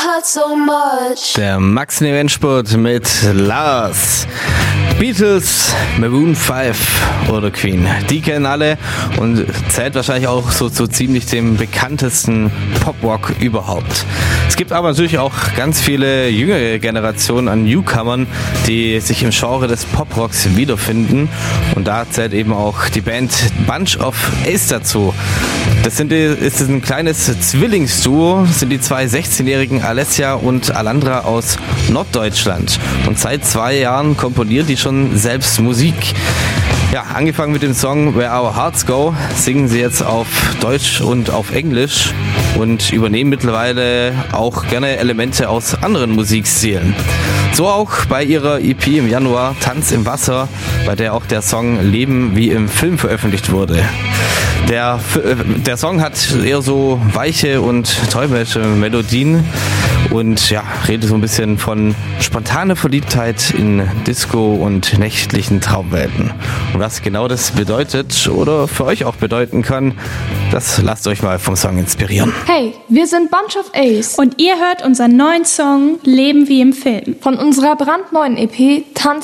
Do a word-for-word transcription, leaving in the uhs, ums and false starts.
hurt so much. Der Max Endspurt mit Lars. Beatles, Maroon fünf oder Queen, die kennen alle und zählt wahrscheinlich auch so zu ziemlich dem bekanntesten Pop-Rock überhaupt. Es gibt aber natürlich auch ganz viele jüngere Generationen an Newcomern, die sich im Genre des Pop-Rocks wiederfinden, und da zählt eben auch die Band Bunch of Ace dazu. Das sind die, ist ein kleines Zwillingsduo, das sind die zwei sechzehnjährigen Alessia und Alandra aus Norddeutschland, und seit zwei Jahren komponiert die schon selbst Musik. Ja, angefangen mit dem Song Where Our Hearts Go, singen sie jetzt auf Deutsch und auf Englisch und übernehmen mittlerweile auch gerne Elemente aus anderen Musikstilen. So auch bei ihrer E P im Januar Tanz im Wasser, bei der auch der Song Leben wie im Film veröffentlicht wurde. Der, der Song hat eher so weiche und träumerische Melodien und ja, redet so ein bisschen von spontaner Verliebtheit in Disco und nächtlichen Traumwelten. Und was genau das bedeutet oder für euch auch bedeuten kann, das lasst euch mal vom Song inspirieren. Hey, wir sind Bunch of Ace und ihr hört unseren neuen Song Leben wie im Film von unserer brandneuen E P Tanz